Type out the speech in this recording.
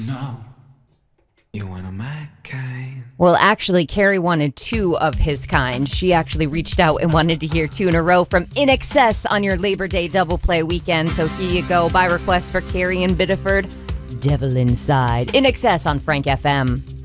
No, you want a my kind. Well, actually, Carrie wanted two of his kind. She actually reached out and wanted to hear two in a row from In Excess on your Labor Day double play weekend. So here you go, by request for Carrie and Biddeford, Devil Inside. In Excess on Frank FM.